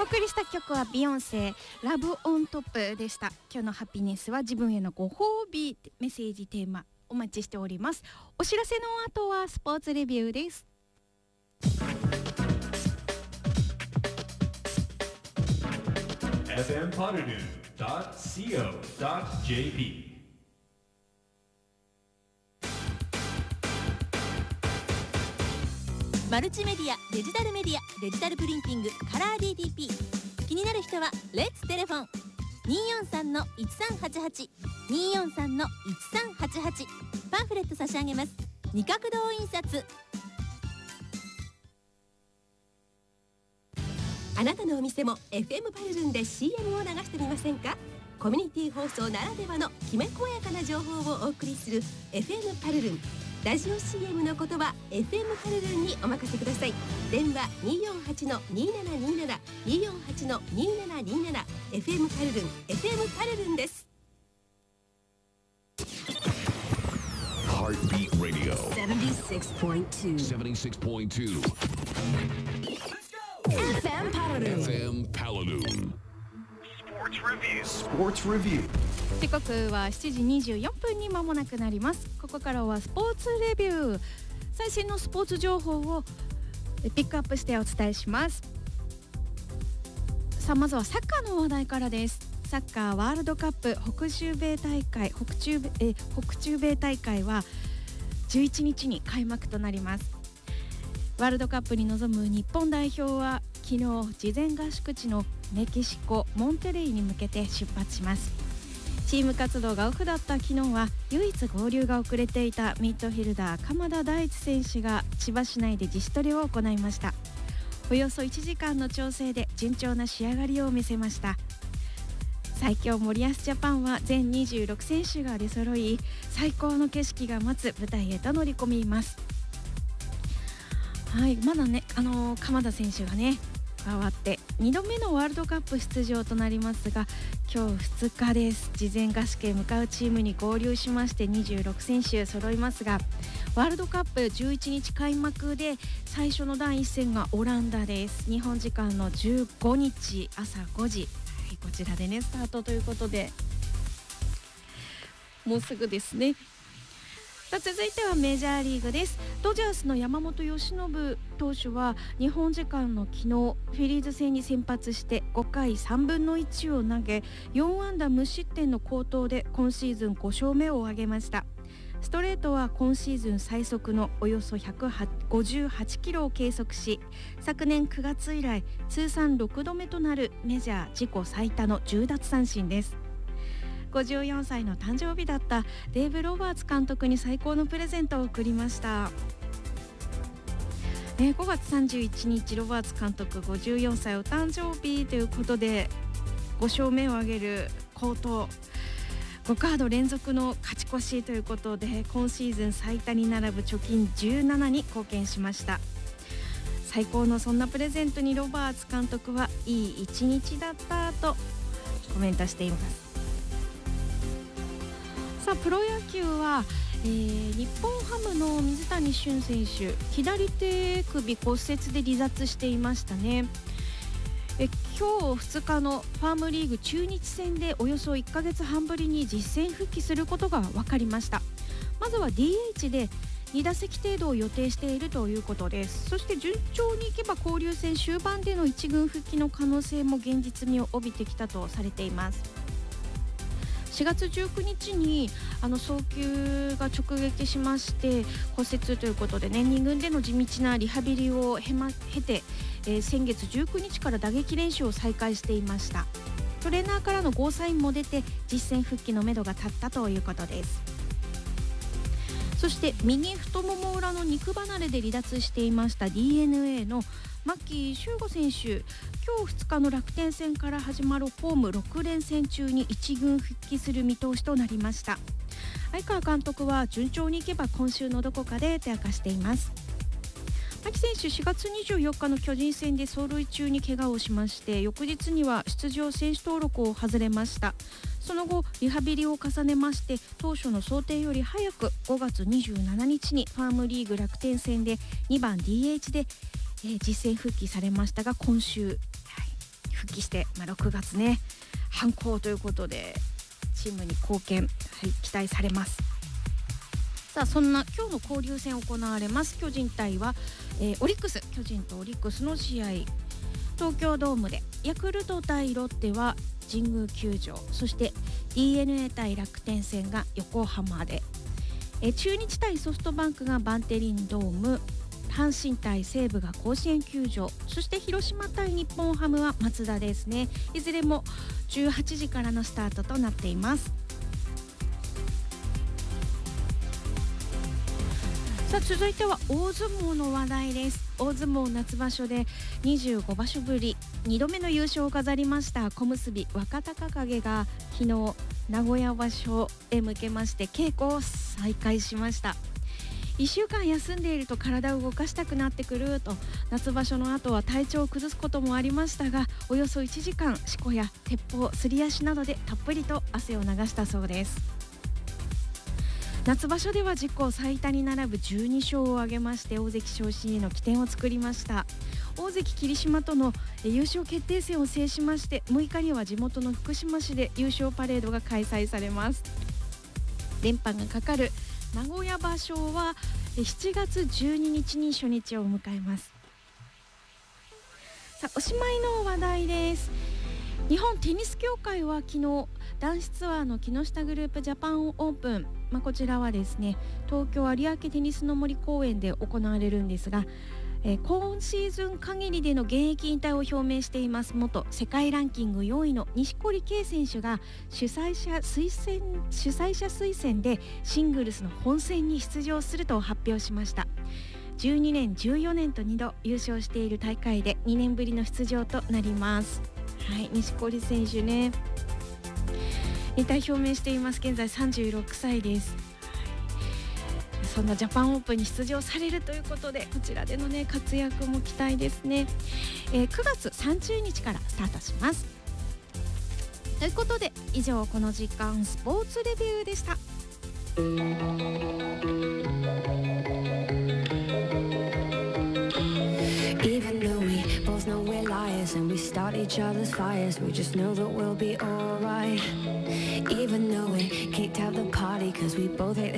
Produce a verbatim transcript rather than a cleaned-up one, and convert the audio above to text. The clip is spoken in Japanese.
送りした曲はビヨンセラブオントップでした。今日のハピネスは自分へのご褒美メッセージテーマお待ちしております。お知らせの後はスポーツレビューです。 エフエム パルルン ドット シーオー ドット ジェーピーマルチメディア、デジタルメディア、デジタルプリンティング、カラー ディーティーピー。 気になる人はレッツテレフォン にーよんさんのいちさんはちはち にーよんさんのいちさんはちはち。パンフレット差し上げます。二角堂印刷。あなたのお店も エフエム パルルンで シーエム を流してみませんか。コミュニティ放送ならではのきめ細やかな情報をお送りする エフエム パルルン。ラジオ シーエム のことは エフエム パルルンにお任せください。電話 にーよんはちのにーななにーなな にーよんはちのにーななにーなな。 エフエム パルルン エフエム パルルンです。 Heartbeat Radio セブンティーシックスポイントツーセブンティーシックスポイントツーエフエム パルルンエフエム パルルン Sports Review Sports Review 時刻はしちじにじゅうよんぷんに間もなくなります。ここからはスポーツレビュー、最新のスポーツ情報をピックアップしてお伝えします。さあまずはサッカーの話題からです。サッカーワールドカップ北中米大会北中米え北中米大会はじゅういちにちに開幕となります。ワールドカップに臨む日本代表は昨日事前合宿地のメキシコモンテレイに向けて出発します。チーム活動がオフだった昨日は唯一合流が遅れていたミッドフィルダー鎌田大地選手が千葉市内で自主トレを行いました。およそいちじかんの調整で順調な仕上がりを見せました。最強森保ジャパンは全にじゅうろくせんしゅが出揃い、最高の景色が待つ舞台へと乗り込みます。はい、まだね、あのー、鎌田選手がね加わってにどめのワールドカップ出場となりますが、今日ふつかです。事前合宿へ向かうチームに合流しましてにじゅうろくせんしゅ揃いますが、ワールドカップじゅういちにち開幕で最初の第一戦がオランダです。日本時間のじゅうごにち朝ごじ、はい、こちらでねスタートということでもうすぐですね。さあ続いてはメジャーリーグです。ドジャースの山本由伸投手は日本時間の昨日フィリーズ戦に先発してごかいさんぶんのいちを投げよんあんだ無失点の好投で今シーズンごしょうめを挙げました。ストレートは今シーズン最速のおよそひゃくごじゅうはちキロを計測し、昨年くがつ以来通算ろくどめとなるメジャー自己最多のじゅうだつさんしんです。ごじゅうよんさいの誕生日だったデーブ・ロバーツ監督に最高のプレゼントを贈りました。えー、ごがつさんじゅういちにちロバーツ監督ごじゅうよんさいお誕生日ということでごしょうめを挙げる好投、ごカード連続の勝ち越しということで今シーズン最多に並ぶ貯金じゅうななに貢献しました。最高のそんなプレゼントにロバーツ監督はいい一日だったとコメントしています。さあプロ野球は、えー、日本ハムの水谷隼選手、左手首骨折で離脱していましたね。え今日ふつかのファームリーグ中日戦でおよそいっかげつはんぶりに実戦復帰することが分かりました。まずは ディーエイチ でにだせき程度を予定しているということです。そして順調にいけば交流戦終盤でのいちぐん復帰の可能性も現実味を帯びてきたとされています。しがつじゅうくにちにあの送球が直撃しまして骨折ということでね、にぐんでの地道なリハビリを経、ま、経て、えー、先月じゅうくにちから打撃練習を再開していました。トレーナーからのゴーサインも出て実戦復帰のめどが立ったということです。そして右太もも裏の肉離れで離脱していました ディーエヌエー の牧秀悟選手、今日ふつかの楽天戦から始まるホームろくれんせん中にいちぐん復帰する見通しとなりました。相川監督は順調にいけば今週のどこかでと明かしています。牧選手しがつにじゅうよっかの巨人戦で走塁中に怪我をしまして、翌日には出場選手登録を外れました。その後リハビリを重ねまして当初の想定より早くごがつにじゅうしちにちにファームリーグ楽天戦でにばん ディーエイチ で、えー、実戦復帰されましたが今週、はい、 揮して、まあ、ろくがつね反抗ということでチームに貢献、はい、期待されます。さあそんな今日の交流戦行われます巨人対は、えー、オリックス巨人とオリックスの試合、東京ドームで、ヤクルト対ロッテは神宮球場、そして ディーエヌエー 対楽天戦が横浜で、え中日対ソフトバンクがバンテリンドーム、阪神対西武が甲子園球場、そして広島対日本ハムはマツダですね。いずれもじゅうはちじからのスタートとなっています。さあ続いては大相撲の話題です。大相撲夏場所でにじゅうごばしょぶりにどめの優勝を飾りました小結若隆景が昨日名古屋場所へ向けまして稽古を再開しました。いっしゅうかん休んでいると体を動かしたくなってくると、夏場所の後は体調を崩すこともありましたが、およそいちじかんしこや鉄砲、すり足などでたっぷりと汗を流したそうです。夏場所では自己最多に並ぶじゅうにしょうを挙げまして大関昇進への起点を作りました。大関霧島との優勝決定戦を制しまして、むいかには地元の福島市で優勝パレードが開催されます。連覇がかかる名古屋場所はしちがつじゅうににちに初日を迎えます。さあおしまいの話題です。日本テニス協会は昨日男子ツアーの木下グループジャパンオープン、まあ、こちらはですね東京有明テニスの森公園で行われるんですが、えー、今シーズン限りでの現役引退を表明しています元世界ランキングよんいの錦織圭選手が主催者推薦主催者推薦でシングルスの本戦に出場すると発表しました。じゅうにねんじゅうよねんとにど優勝している大会でにねんぶりの出場となります。はい、錦織選手ね引退表明しています。現在さんじゅうろくさいです。そんなジャパンオープンに出場されるということで、こちらでのね活躍も期待ですね。えー、くがつさんじゅうにちからスタートします。ということで以上この時間スポーツレビューでした。 Even though we both know we're liars and we start each other's fires, we just know that we'll be alright. Even though we kicked out the party cause we both hate